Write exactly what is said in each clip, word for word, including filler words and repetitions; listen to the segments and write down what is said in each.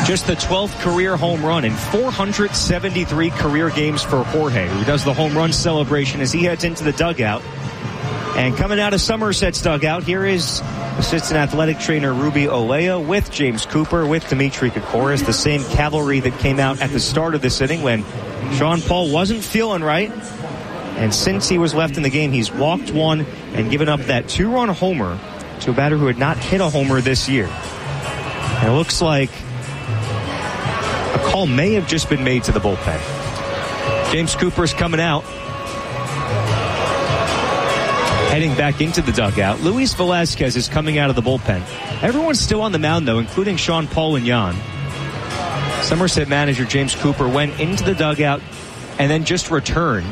Just the twelfth career home run in four hundred seventy-three career games for Jorge, who does the home run celebration as he heads into the dugout. And coming out of Somerset's dugout, here is assistant athletic trainer Ruby Olea with James Cooper, with Dimitri Kokoris, the same cavalry that came out at the start of this inning when Sean Paul wasn't feeling right. And since he was left in the game, he's walked one and given up that two-run homer to a batter who had not hit a homer this year. And it looks like a call may have just been made to the bullpen. James Cooper's coming out. Heading back into the dugout. Luis Velasquez is coming out of the bullpen. Everyone's still on the mound, though, including Sean Paul and Jan. Somerset manager James Cooper went into the dugout and then just returned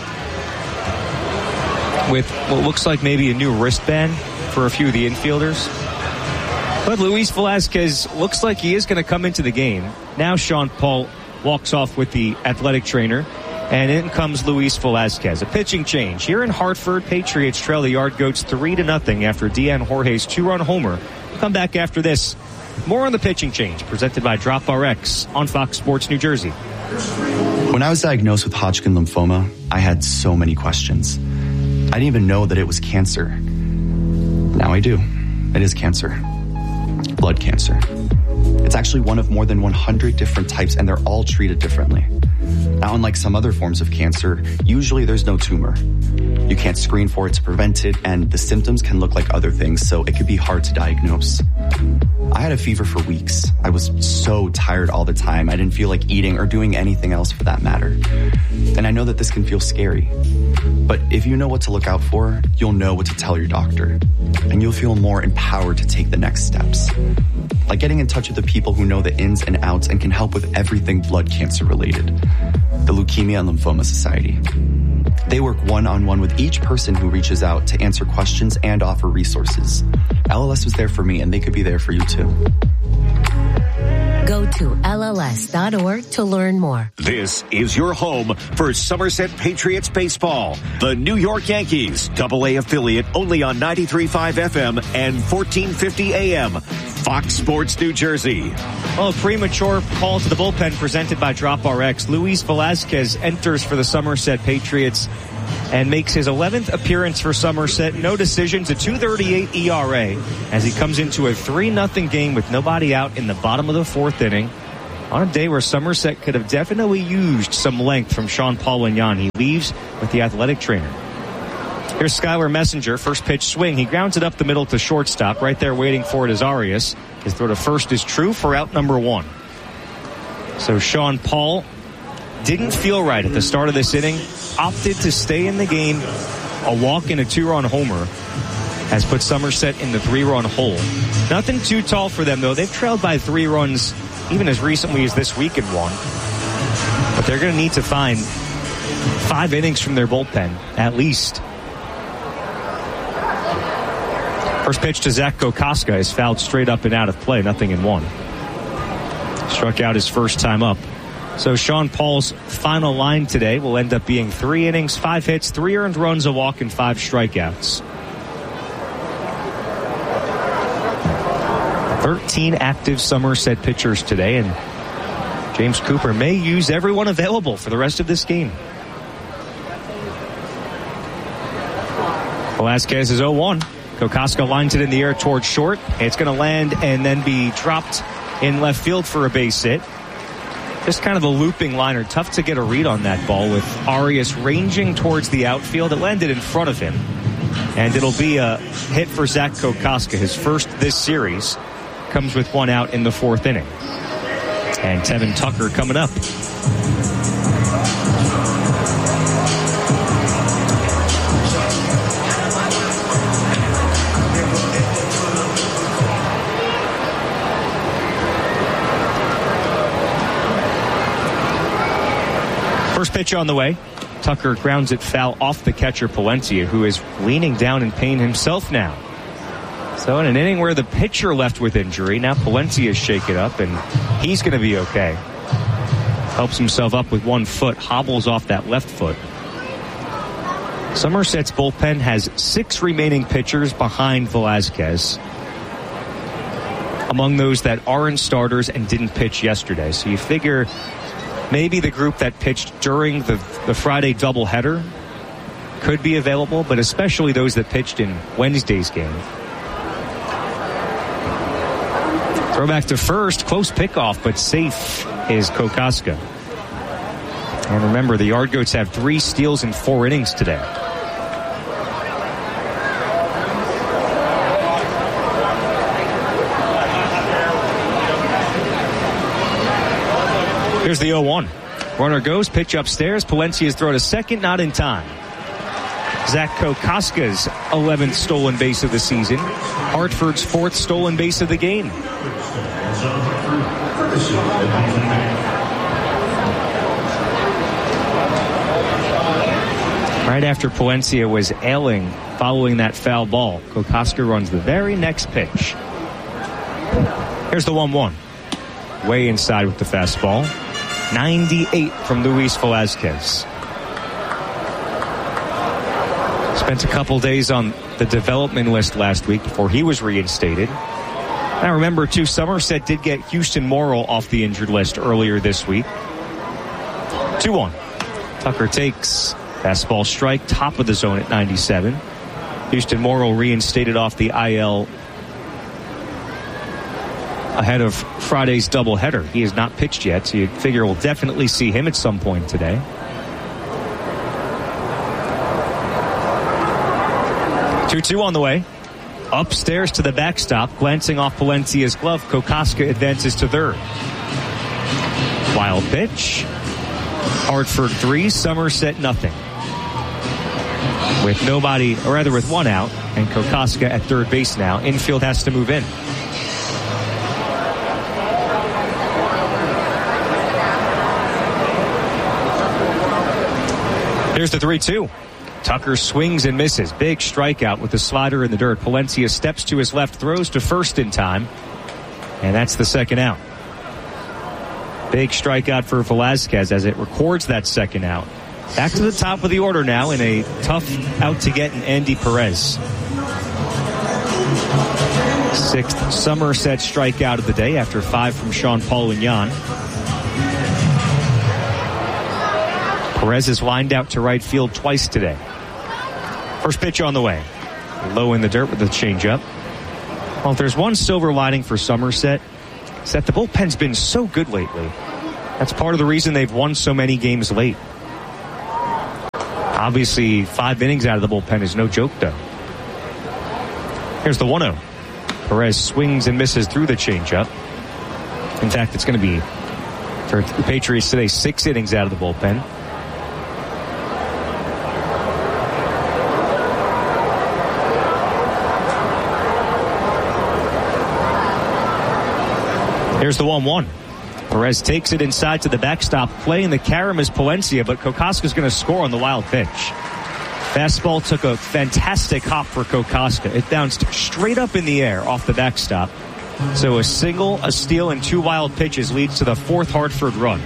with what looks like maybe a new wristband for a few of the infielders. But Luis Velasquez looks like he is going to come into the game. Now Sean Paul walks off with the athletic trainer. And in comes Luis Velasquez. A pitching change. Here in Hartford, Patriots trail the Yard Goats three to nothing after Deanne Jorge's two-run homer. We'll come back after this. More on the pitching change, presented by Drop R X on Fox Sports New Jersey. When I was diagnosed with Hodgkin lymphoma, I had so many questions. I didn't even know that it was cancer. Now I do. It is cancer. Blood cancer. It's actually one of more than one hundred different types, and they're all treated differently. Now, unlike some other forms of cancer, usually there's no tumor. You can't screen for it to prevent it, and the symptoms can look like other things, so it could be hard to diagnose. I had a fever for weeks. I was so tired all the time. I didn't feel like eating or doing anything else for that matter. And I know that this can feel scary. But if you know what to look out for, you'll know what to tell your doctor. And you'll feel more empowered to take the next steps. Like getting in touch with the people who know the ins and outs and can help with everything blood cancer related. The Leukemia and Lymphoma Society. They work one-on-one with each person who reaches out to answer questions and offer resources. L L S was there for me, and they could be there for you too. Go to L L S dot org to learn more. This is your home for Somerset Patriots baseball. The New York Yankees, double A affiliate, only on ninety-three point five F M and fourteen fifty A M. Fox Sports New Jersey. Well, a premature call to the bullpen presented by Drop R X. Luis Velasquez enters for the Somerset Patriots and makes his eleventh appearance for Somerset. No decisions, a two thirty-eight E R A as he comes into a three nothing game with nobody out in the bottom of the fourth inning. On a day where Somerset could have definitely used some length from Sean Paul Wignon. He leaves with the athletic trainer. Here's Skylar Messenger. First pitch swing. He grounds it up the middle to shortstop. Right there waiting for it is Arias. His throw to first is true for out number one. So Sean Paul didn't feel right at the start of this inning. Opted to stay in the game. A walk and a two-run homer has put Somerset in the three-run hole. Nothing too tall for them, though. They've trailed by three runs even as recently as this week in one. But they're going to need to find five innings from their bullpen, at least. First pitch to Zach Kokoska is fouled straight up and out of play. Nothing in one. Struck out his first time up. So Sean Paul's final line today will end up being three innings, five hits, three earned runs, a walk, and five strikeouts. thirteen active Somerset pitchers today, and James Cooper may use everyone available for the rest of this game. Velasquez is oh one. Kokoska lines it in the air towards short. It's going to land and then be dropped in left field for a base hit. Just kind of a looping liner. Tough to get a read on that ball with Arias ranging towards the outfield. It landed in front of him. And it'll be a hit for Zach Kokoska. His first this series comes with one out in the fourth inning. And Tevin Tucker coming up. First pitch on the way. Tucker grounds it foul off the catcher Palencia, who is leaning down in pain himself now. So in an inning where the pitcher left with injury, now Palencia is shaken up, and he's going to be okay. Helps himself up with one foot, hobbles off that left foot. Somerset's bullpen has six remaining pitchers behind Velasquez. A among those that aren't starters and didn't pitch yesterday. So you figure maybe the group that pitched during the, the Friday doubleheader could be available, but especially those that pitched in Wednesday's game. Throw back to first, close pickoff, but safe is Kokoska. And remember, the Yard Goats have three steals in four innings today. Here's the oh one. Runner goes, pitch upstairs. Palencia's throw to second, not in time. Zach Kokoska's eleventh stolen base of the season. Hartford's fourth stolen base of the game. Right after Palencia was ailing following that foul ball, Kokoska runs the very next pitch. Here's the one one. Way inside with the fastball. ninety-eight from Luis Velazquez. Spent a couple days on the development list last week before he was reinstated. Now remember, too, Somerset did get Houston Morrill off the injured list earlier this week. two one. Tucker takes fastball strike, top of the zone at ninety-seven. Houston Morrill reinstated off the I L ahead of Friday's doubleheader. He has not pitched yet, so you figure we'll definitely see him at some point today. two two on the way. Upstairs to the backstop, glancing off Palencia's glove, Kokoska advances to third. Wild pitch. Hartford three, Somerset nothing. With nobody, or rather with one out, and Kokoska at third base now. Infield has to move in. Here's the three two. Tucker swings and misses. Big strikeout with the slider in the dirt. Palencia steps to his left, throws to first in time. And that's the second out. Big strikeout for Velazquez as it records that second out. Back to the top of the order now in a tough out to get in Andy Perez. Sixth Somerset strikeout of the day after five from Sean Paulignon. Perez has lined out to right field twice today. First pitch on the way. Low in the dirt with the changeup. Well, if there's one silver lining for Somerset, it's that the bullpen's been so good lately. That's part of the reason they've won so many games late. Obviously, five innings out of the bullpen is no joke, though. Here's the one oh. Perez swings and misses through the changeup. In fact, it's going to be, for the Patriots today, six innings out of the bullpen. Here's the one one. Perez takes it inside to the backstop. Playing the carom is Palencia, but Kokoska's going to score on the wild pitch. Fastball took a fantastic hop for Kokoska. It bounced straight up in the air off the backstop. So a single, a steal, and two wild pitches leads to the fourth Hartford run.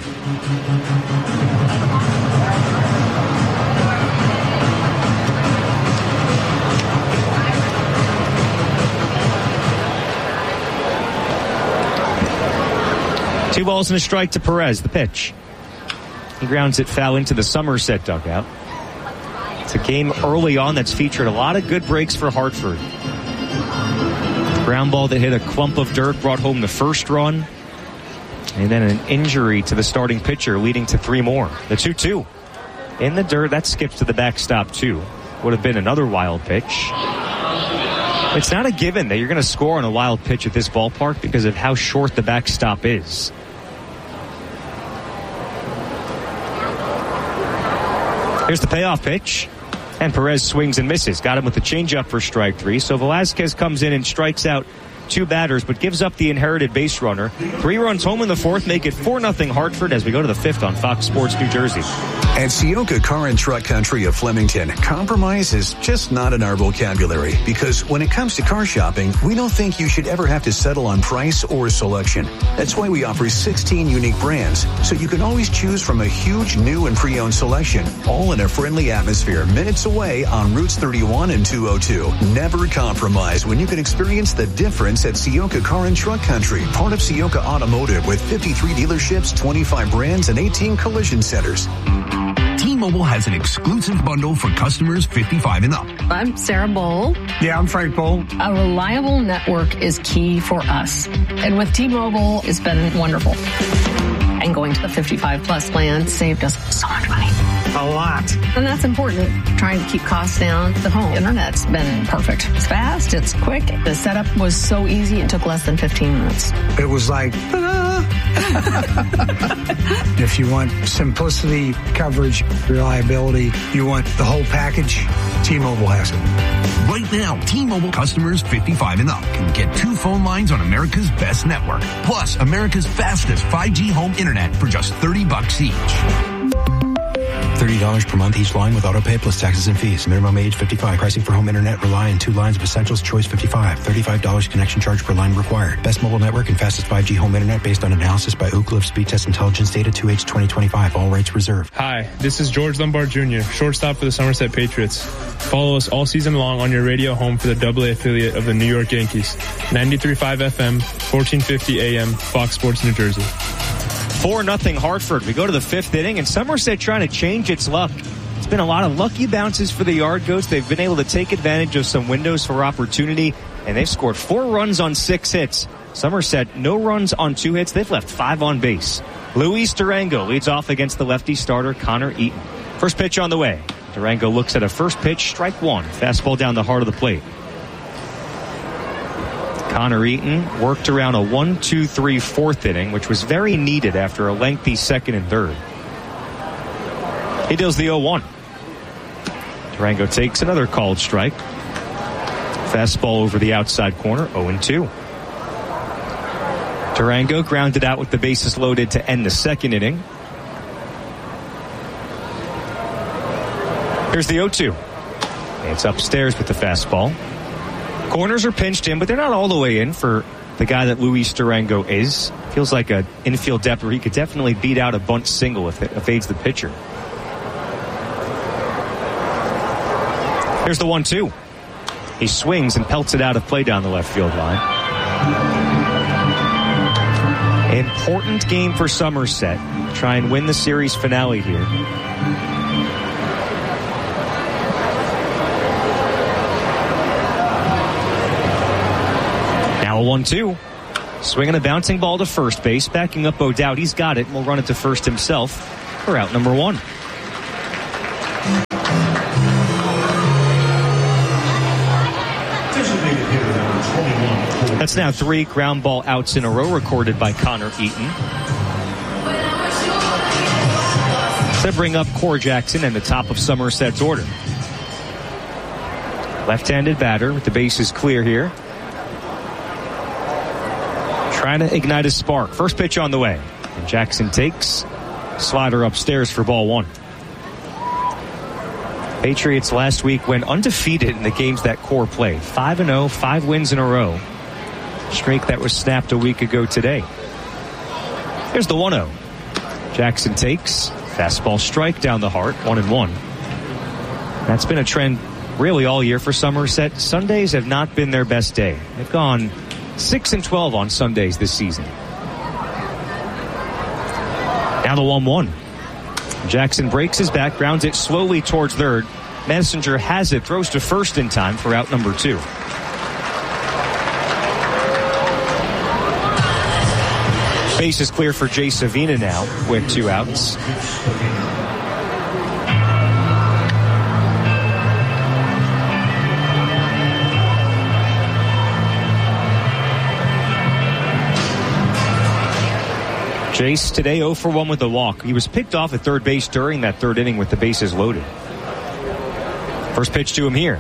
Two balls and a strike to Perez, the pitch. He grounds it foul into the Somerset dugout. It's a game early on that's featured a lot of good breaks for Hartford. Ground ball that hit a clump of dirt brought home the first run. And then an injury to the starting pitcher leading to three more. The two two. In the dirt, that skips to the backstop too. Would have been another wild pitch. It's not a given that you're going to score on a wild pitch at this ballpark because of how short the backstop is. Here's the payoff pitch. And Perez swings and misses. Got him with the changeup for strike three. So Velazquez comes in and strikes out two batters, but gives up the inherited base runner. Three runs home in the fourth, make it four nothing Hartford as we go to the fifth on Fox Sports New Jersey. At Sioka Car and Truck Country of Flemington, compromise is just not in our vocabulary because when it comes to car shopping, we don't think you should ever have to settle on price or selection. That's why we offer sixteen unique brands, so you can always choose from a huge new and pre-owned selection, all in a friendly atmosphere minutes away on Routes thirty-one and two oh two. Never compromise when you can experience the difference at Sioka Car and Truck Country, part of Sioka Automotive with fifty-three dealerships, twenty-five brands, and eighteen collision centers. T-Mobile has an exclusive bundle for customers fifty-five and up. I'm Sarah Bowl. Yeah, I'm Frank Bowl. A reliable network is key for us. And with T-Mobile, it's been wonderful. And going to the fifty-five plus plan saved us so much money. A lot. And that's important. Trying to keep costs down. The home internet's been perfect. It's fast. It's quick. The setup was so easy. It took less than fifteen minutes. It was like, ta-da! If you want simplicity, coverage, reliability, you want the whole package, T-Mobile has it. Right now, T-Mobile customers fifty-five and up can get two phone lines on America's best network, plus America's fastest five G home internet for just thirty bucks each. thirty dollars per month each line with autopay plus taxes and fees. Minimum age fifty-five. Pricing for home internet rely on two lines of Essentials Choice fifty-five. thirty-five dollars connection charge per line required. Best mobile network and fastest five G home internet based on analysis by Ookla of Speed Test Intelligence data two H twenty twenty-five. All rates reserved. Hi, this is George Lombard Junior, shortstop for the Somerset Patriots. Follow us all season long on your radio home for the double A affiliate of the New York Yankees. ninety-three point five F M, fourteen fifty A M, Fox Sports New Jersey. four nothing Hartford. We go to the fifth inning, and Somerset trying to change its luck. It's been a lot of lucky bounces for the Yard Goats. They've been able to take advantage of some windows for opportunity, and they've scored four runs on six hits. Somerset, no runs on two hits. They've left five on base. Luis Durango leads off against the lefty starter, Connor Eaton. First pitch on the way. Durango looks at a first pitch, strike one. Fastball down the heart of the plate. Connor Eaton worked around a one two three fourth inning, which was very needed after a lengthy second and third. He deals the oh one. Durango takes another called strike. Fastball over the outside corner, oh and two. Durango grounded out with the bases loaded to end the second inning. Here's the oh two. It's upstairs with the fastball. Corners are pinched in, but they're not all the way in for the guy that Luis Durango is. Feels like an infield depth where he could definitely beat out a bunt single if it evades the pitcher. Here's the one two. He swings and pelts it out of play down the left field line. Important game for Somerset. Try and win the series finale here. Now a one two. Swinging a bouncing ball to first base. Backing up O'Dowd. He's got it and will run it to first himself for out number one. That's now three ground ball outs in a row recorded by Connor Eaton. To bring up Core Jackson and the top of Somerset's order. Left-handed batter with the bases clear here. Trying to ignite a spark. First pitch on the way. And Jackson takes. Slider upstairs for ball one. Patriots last week went undefeated in the games that Core played. five and oh, five wins in a row. Streak that was snapped a week ago today. Here's the one oh. Jackson takes. Fastball strike down the heart. One and one. That's been a trend really all year for Somerset. Sundays have not been their best day. They've gone six and twelve on Sundays this season. Now the one one. Jackson breaks his back, grounds it slowly towards third. Messenger has it, throws to first in time for out number two. Base is clear for Jay Savina now with two outs. Jace today oh for one with a walk. He was picked off at third base during that third inning with the bases loaded. First pitch to him here.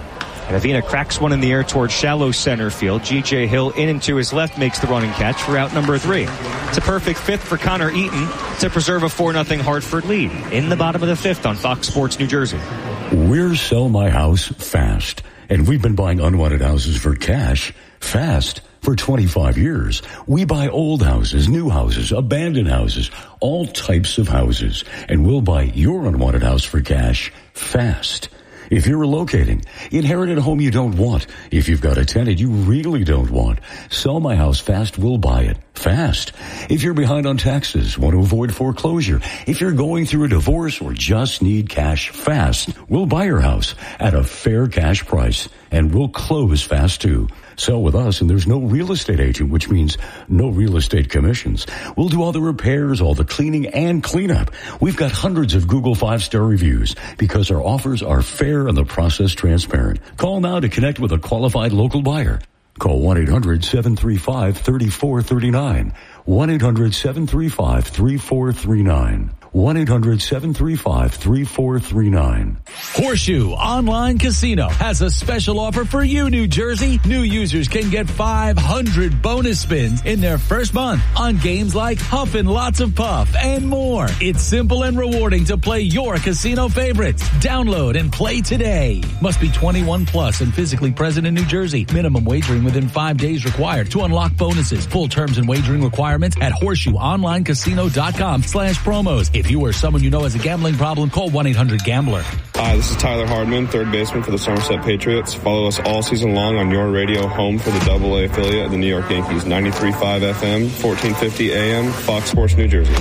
And Avina cracks one in the air towards shallow center field. G J Hill in and to his left makes the running catch for out number three. It's a perfect fifth for Connor Eaton to preserve a four nothing Hartford lead in the bottom of the fifth on Fox Sports New Jersey. We're Sell My House Fast, and we've been buying unwanted houses for cash fast for twenty-five years. We buy old houses, new houses, abandoned houses, all types of houses, and we'll buy your unwanted house for cash fast. If you're relocating, inherit a home you don't want. If you've got a tenant you really don't want, Sell My House Fast will buy it fast. If you're behind on taxes, want to avoid foreclosure, if you're going through a divorce or just need cash fast, we'll buy your house at a fair cash price and we'll close fast too. Sell with us and there's no real estate agent, which means no real estate commissions. We'll do all the repairs, all the cleaning and cleanup. We've got hundreds of Google five-star reviews because our offers are fair and the process transparent. Call now to connect with a qualified local buyer. Call one eight hundred seven three five three four three nine. one eight hundred seven three five three four three nine. one eight hundred seven three five three four three nine. Horseshoe Online Casino has a special offer for you, New Jersey. New users can get five hundred bonus spins in their first month on games like Huffin' Lots of Puff and more. It's simple and rewarding to play your casino favorites. Download and play today. Must be twenty-one plus and physically present in New Jersey. Minimum wagering within five days required to unlock bonuses. Full terms and wagering requirements at horseshoeonlinecasino.com slash promos. If you or someone you know has a gambling problem, call one eight hundred gambler. Hi, this is Tyler Hardman, third baseman for the Somerset Patriots. Follow us all season long on your radio, home for the double A affiliate of the New York Yankees. ninety-three point five F M, fourteen fifty A M, Fox Sports New Jersey.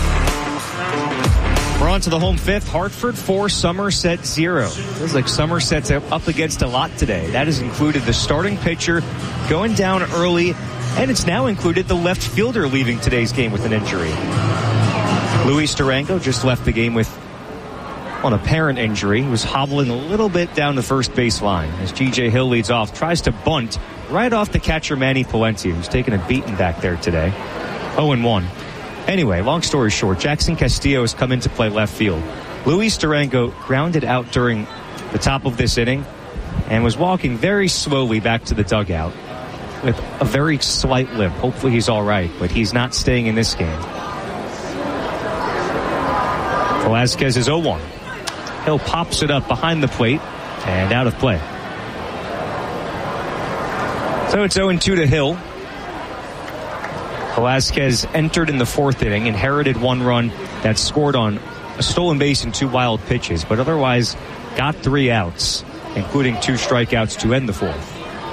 We're on to the home fifth. Hartford four, Somerset zero. Feels like Somerset's up against a lot today. That has included the starting pitcher going down early, and it's now included the left fielder leaving today's game with an injury. Luis Durango just left the game with an apparent injury. He was hobbling a little bit down the first base line as G J Hill leads off, tries to bunt right off the catcher Manny Palencia, who's taking a beating back there today. oh and one. Anyway, long story short, Jackson Castillo has come in to play left field. Luis Durango grounded out during the top of this inning and was walking very slowly back to the dugout with a very slight limp. Hopefully he's all right, but he's not staying in this game. Velazquez is oh one. Hill pops it up behind the plate and out of play. So it's oh and two to Hill. Velazquez entered in the fourth inning, inherited one run that scored on a stolen base and two wild pitches, but otherwise got three outs, including two strikeouts to end the fourth.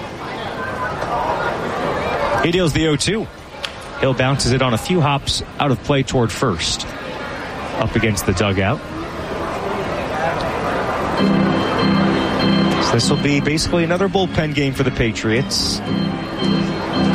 He deals the oh two. Hill bounces it on a few hops out of play toward first. Up against the dugout. So this will be basically another bullpen game for the Patriots.